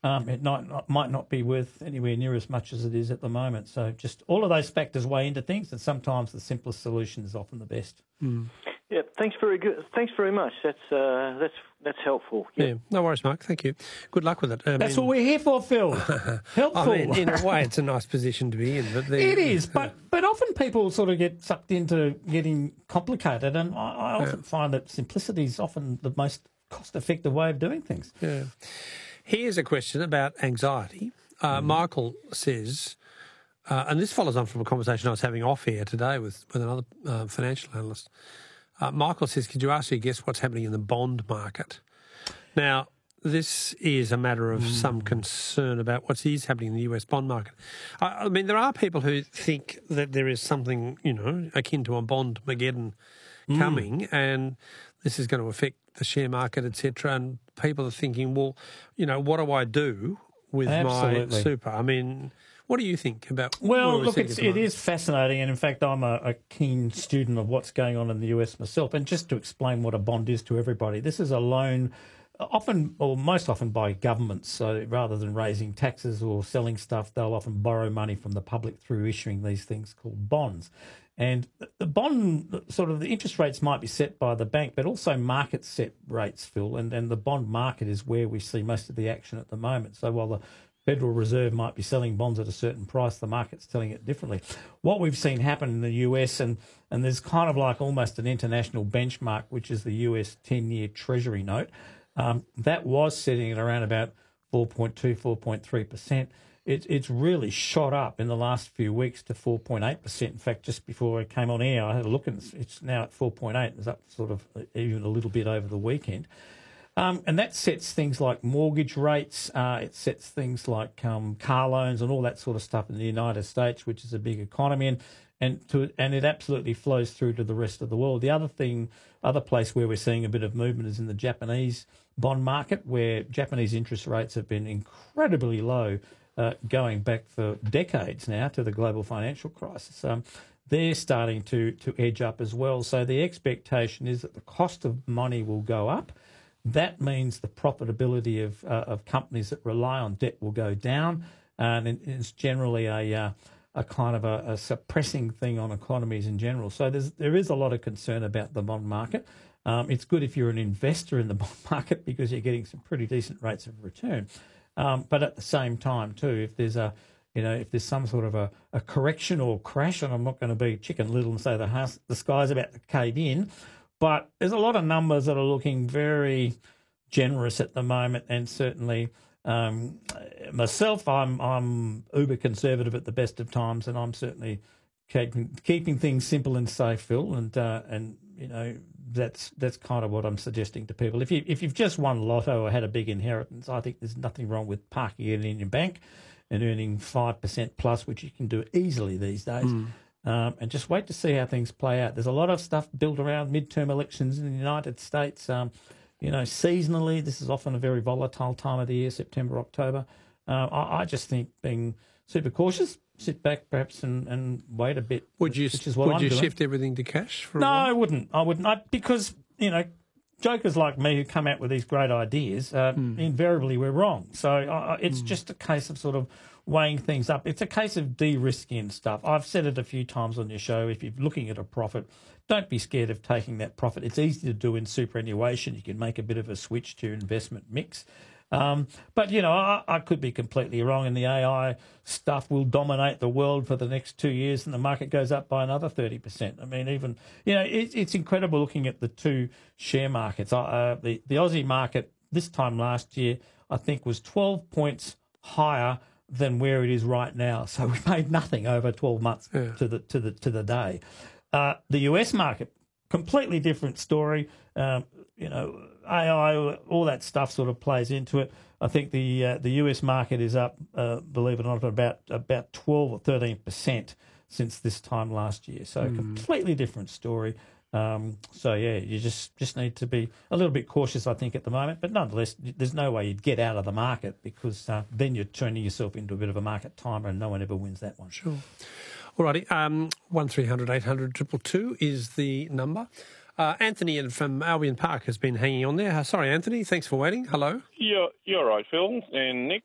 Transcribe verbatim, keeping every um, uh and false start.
Um, it might not, might not be worth anywhere near as much as it is at the moment. So just all of those factors weigh into things, and sometimes the simplest solution is often the best. Mm. Yeah, thanks very good. Thanks very much. That's uh, that's that's helpful. Yep. Yeah, no worries, Mark. Thank you. Good luck with it. I That's mean, what we're here for, Phil. Helpful. I mean, in a way, it's a nice position to be in. But the, it is, but but often people sort of get sucked into getting complicated, and I, I often Yeah. find that simplicity is often the most cost-effective way of doing things. Yeah. Here's a question about anxiety. Uh, mm. Michael says, uh, and this follows on from a conversation I was having off air today with, with another uh, financial analyst. Uh, Michael says, could you actually guess what's happening in the bond market? Now, this is a matter of mm. some concern about what is happening in the U S bond market. I, I mean, there are people who think that there is something, you know, akin to a bond-mageddon mm. coming, and this is going to affect the share market, et cetera. And people are thinking, well, you know, what do I do with Absolutely. my super? I mean, what do you think about? Well, what look, it's, it is fascinating, and in fact, I'm a, a keen student of what's going on in the U S myself. And just to explain what a bond is to everybody, this is a loan, often or most often by governments. So rather than raising taxes or selling stuff, they'll often borrow money from the public through issuing these things called bonds. And the bond, sort of the interest rates might be set by the bank, but also market set rates, Phil, and, and the bond market is where we see most of the action at the moment. So while the Federal Reserve might be selling bonds at a certain price, the market's telling it differently. What we've seen happen in the U S, and, and there's kind of like almost an international benchmark, which is the U S ten-year Treasury note, um, that was sitting at around about four point two, four point three percent. It, it's really shot up in the last few weeks to four point eight percent. In fact, just before I came on air, I had a look, and it's, it's now at four point eight. It's up sort of even a little bit over the weekend. Um, and that sets things like mortgage rates, uh, it sets things like um, car loans and all that sort of stuff in the United States, which is a big economy, and and, to, and it absolutely flows through to the rest of the world. The other thing, other place where we're seeing a bit of movement is in the Japanese bond market, where Japanese interest rates have been incredibly low, uh, going back for decades now to the global financial crisis. Um, they're starting to, to edge up as well. So the expectation is that the cost of money will go up. That means the profitability of uh, of companies that rely on debt will go down, and it's generally a uh, a kind of a, a suppressing thing on economies in general. So there's there is a lot of concern about the bond market. Um, it's good if you're an investor in the bond market because you're getting some pretty decent rates of return. Um, but at the same time too, if there's a you know if there's some sort of a, a correction or crash, and I'm not going to be Chicken Little and say the house the sky's about to cave in. But there's a lot of numbers that are looking very generous at the moment, and certainly um, myself, I'm I'm uber conservative at the best of times, and I'm certainly keeping keeping things simple and safe, Phil, and uh, and you know that's that's kind of what I'm suggesting to people. If you if you've just won lotto or had a big inheritance, I think there's nothing wrong with parking it in your bank and earning five percent plus, which you can do easily these days. Mm. Um, and just wait to see how things play out. There's a lot of stuff built around midterm elections in the United States. Um, you know, seasonally, this is often a very volatile time of the year, September, October. Uh, I, I just think being super cautious, sit back perhaps and, and wait a bit. Would you, which is what would I'm you doing. shift everything to cash? For no, a while? I wouldn't. I wouldn't. I, because, you know, jokers like me who come out with these great ideas, uh, mm. invariably we're wrong. So uh, it's mm. just a case of sort of weighing things up. It's a case of de-risking stuff. I've said it a few times on your show. If you're looking at a profit, don't be scared of taking that profit. It's easy to do in superannuation. You can make a bit of a switch to your investment mix. Um, but, you know, I, I could be completely wrong, and the A I stuff will dominate the world for the next two years and the market goes up by another thirty percent. I mean, even, you know, it, it's incredible looking at the two share markets. Uh, the, the Aussie market this time last year, I think, was twelve points higher than where it is right now. So we made nothing over twelve months yeah. to the to the to the day. Uh, the U S market, completely different story. Um, you know, A I, all that stuff sort of plays into it. I think the uh, the U S market is up, uh, believe it or not, about about twelve or thirteen percent since this time last year. So mm. completely different story. Um, so yeah, you just, just need to be a little bit cautious, I think, at the moment. But nonetheless, there's no way you'd get out of the market because uh, then you're turning yourself into a bit of a market timer, and no one ever wins that one. Sure. All righty. Um, one three hundred eight hundred two two two is the number. Uh, Anthony from Albion Park has been hanging on there. Uh, sorry, Anthony. Thanks for waiting. Hello. You're, you're right, Phil and Nick.